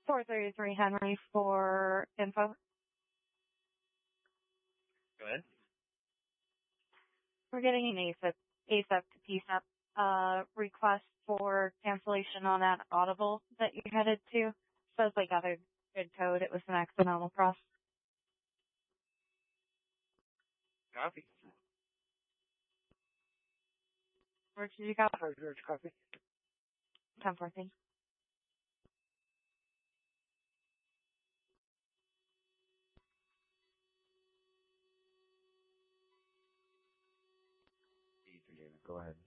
433 Henry for info. Go ahead. We're getting an ASAP to PSAP request for cancellation on that Audible that you headed to. Says they got a good code. It was an accidental cross. Copy. Where did you go? Copy. 1014. Go ahead.